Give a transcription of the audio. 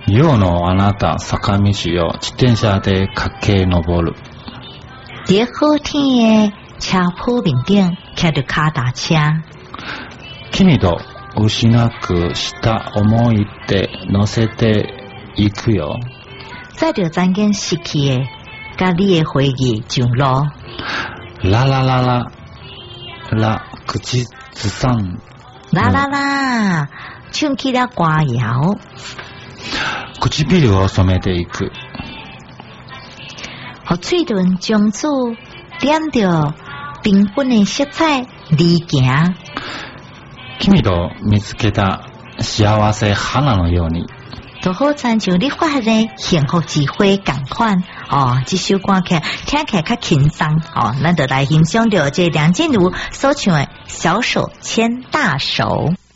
夜のあなた坂道を自転車で駆け上る。 在好天的车坡面顶骑着脚踏车。 君と失くした思い出乗せていくよ。 载着曾经失去的，甲你的回忆上路。 啦啦啦啦啦，口ずさん。 啦啦啦，唱起了歌谣。 唇を染めていく。 互嘴唇将子点着缤纷的色彩而行。 君と見つけた幸せ花のように。 就好像像你发现的幸福之花同款哦，这首歌曲听起来较轻松哦，咱就来欣赏到这梁静茹所唱的《小手牵大手》。